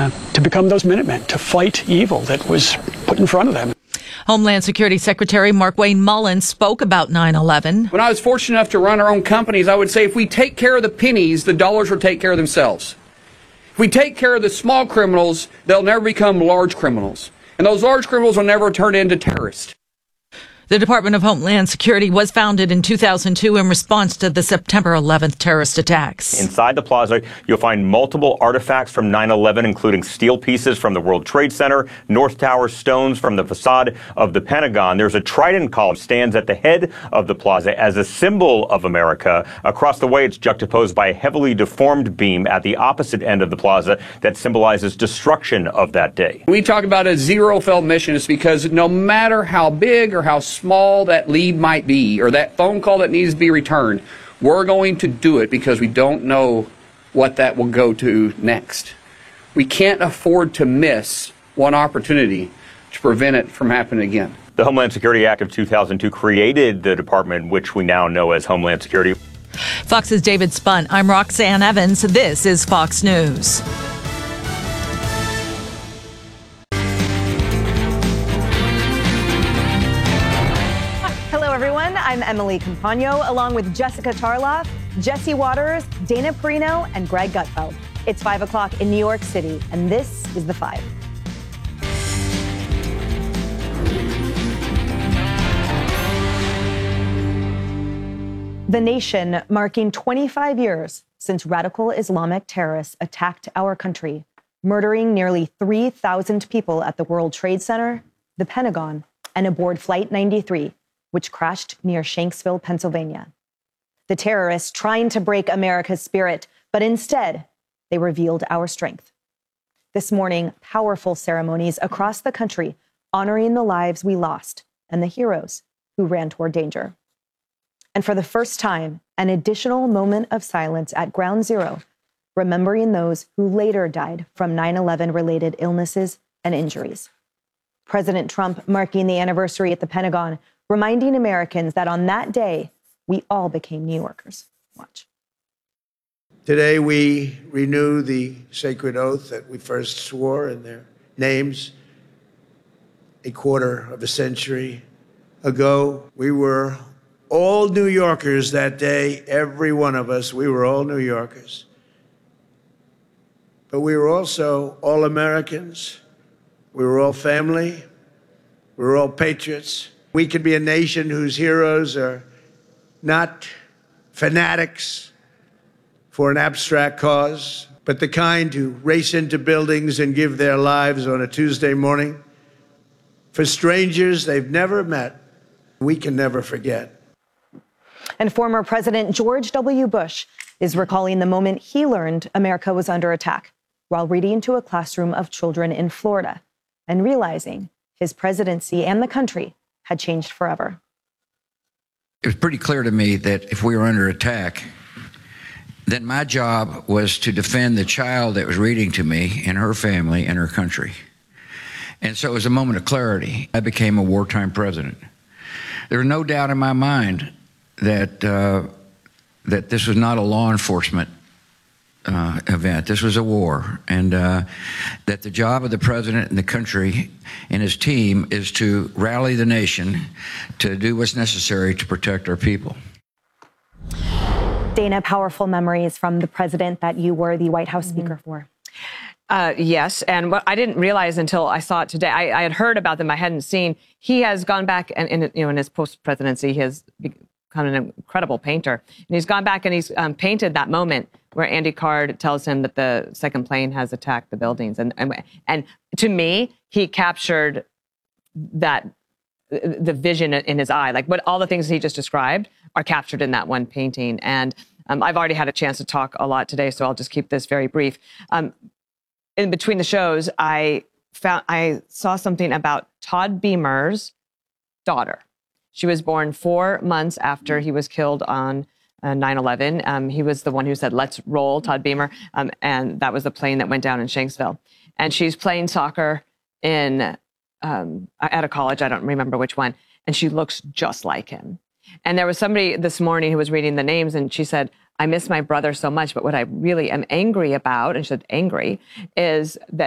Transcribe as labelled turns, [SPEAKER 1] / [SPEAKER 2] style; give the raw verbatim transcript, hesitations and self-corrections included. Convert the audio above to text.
[SPEAKER 1] uh, to become those Minutemen, to fight evil that was put in front of them.
[SPEAKER 2] Homeland Security Secretary Markwayne Mullin spoke about nine eleven.
[SPEAKER 3] When I was fortunate enough to run our own companies, I would say if we take care of the pennies, the dollars will take care of themselves. If we take care of the small criminals, they'll never become large criminals. And those large criminals will never turn into terrorists.
[SPEAKER 2] The Department of Homeland Security was founded in two thousand two in response to the September eleventh terrorist attacks.
[SPEAKER 4] Inside the plaza, you'll find multiple artifacts from nine eleven, including steel pieces from the World Trade Center, North Tower stones from the facade of the Pentagon. There's a trident column stands at the head of the plaza as a symbol of America. Across the way, it's juxtaposed by a heavily deformed beam at the opposite end of the plaza that symbolizes destruction of that day.
[SPEAKER 3] We talk about a zero-fail mission. It's because no matter how big or how small that lead might be, or that phone call that needs to be returned, we're going to do it because we don't know what that will go to next. We can't afford to miss one opportunity to prevent it from happening again.
[SPEAKER 4] The Homeland Security Act of two thousand two created the department, which we now know as Homeland Security.
[SPEAKER 2] Fox's David Spunt. I'm Roxanne Evans. This is Fox News.
[SPEAKER 5] I'm Emily Campagno, along with Jessica Tarloff, Jesse Waters, Dana Perino, and Greg Gutfeld. It's five o'clock in New York City, and this is The Five. The nation marking twenty-five years since radical Islamic terrorists attacked our country, murdering nearly three thousand people at the World Trade Center, the Pentagon, and aboard Flight ninety-three. Which crashed near Shanksville, Pennsylvania. The terrorists trying to break America's spirit, but instead, they revealed our strength. This morning, powerful ceremonies across the country honoring the lives we lost and the heroes who ran toward danger. And for the first time, an additional moment of silence at Ground Zero, remembering those who later died from nine eleven related illnesses and injuries. President Trump marking the anniversary at the Pentagon, reminding Americans that on that day, we all became New Yorkers. Watch.
[SPEAKER 6] Today, we renew the sacred oath that we first swore in their names a quarter of a century ago. We were all New Yorkers that day, every one of us. We were all New Yorkers. But we were also all Americans. We were all family. We were all patriots. We could be a nation whose heroes are not fanatics for an abstract cause, but the kind who race into buildings and give their lives on a Tuesday morning for strangers they've never met. We can never forget.
[SPEAKER 5] And former President George W. Bush is recalling the moment he learned America was under attack while reading to a classroom of children in Florida and realizing his presidency and the country had changed forever.
[SPEAKER 7] It was pretty clear to me that if we were under attack, then my job was to defend the child that was reading to me and her family and her country. And so it was a moment of clarity. I became a wartime president. There was no doubt in my mind that, uh, that this was not a law enforcement Uh, event. This was a war, and uh, that the job of the president and the country and his team is to rally the nation to do what's necessary to protect our people.
[SPEAKER 5] Dana, powerful memories from the president that you were the White House mm-hmm. Speaker for.
[SPEAKER 8] Uh, yes, and what I didn't realize until I saw it today, I, I had heard about them, I hadn't seen. He has gone back, and in, you know, in his post-presidency, he has become an incredible painter. And he's gone back and he's um, painted that moment where Andy Card tells him that the second plane has attacked the buildings. And, and, and to me, he captured that, the vision in his eye. Like what all the things he just described are captured in that one painting. And um, I've already had a chance to talk a lot today, so I'll just keep this very brief. Um, in between the shows, I found I saw something about Todd Beamer's daughter. She was born four months after he was killed on uh, nine eleven. Um, he was the one who said, "Let's roll," Todd Beamer. Um, and that was the plane that went down in Shanksville. And she's playing soccer in um, at a college. I don't remember which one. And she looks just like him. And there was somebody this morning who was reading the names, and she said, "I miss my brother so much, but what I really am angry about," and she said angry, is that